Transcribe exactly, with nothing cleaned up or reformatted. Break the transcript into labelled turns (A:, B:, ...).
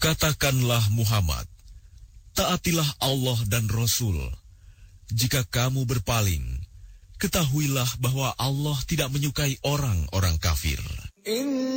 A: Katakanlah Muhammad, taatilah Allah dan Rasul. Jika kamu berpaling, ketahuilah bahwa Allah tidak menyukai orang-orang kafir.